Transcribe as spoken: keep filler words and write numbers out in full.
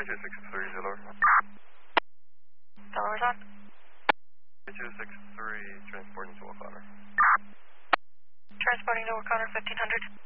two six three, Delaware. Delaware's on. two six three, transporting to O'Connor. Transporting to O'Connor, fifteen hundred.